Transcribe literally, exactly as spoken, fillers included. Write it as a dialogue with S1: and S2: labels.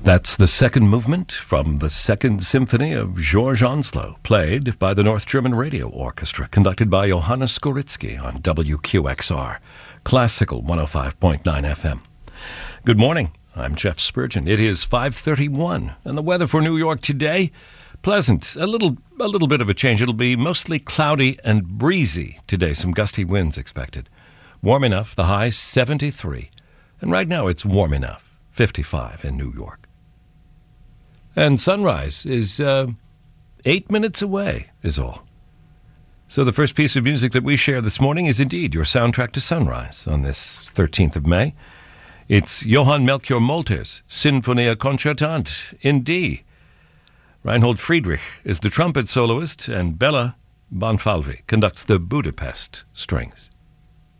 S1: That's the second movement from the Second Symphony of Georges Onslow, played by the North German Radio Orchestra, conducted by Johannes Skoritsky on W Q X R, Classical one oh five point nine F M. Good morning, I'm Jeff Spurgeon. It is five thirty-one, and the weather for New York today, pleasant. A little, a little bit of a change. It'll be mostly cloudy and breezy today. Some gusty winds expected. Warm enough, the high seventy-three. And right now it's warm enough, fifty-five in New York. And sunrise is uh, eight minutes away, is all. So the first piece of music that we share this morning is indeed your soundtrack to sunrise on this thirteenth of May. It's Johann Melchior Molter's Sinfonia Concertante in D. Reinhold Friedrich is the trumpet soloist, and Bella Bonfalvi conducts the Budapest strings.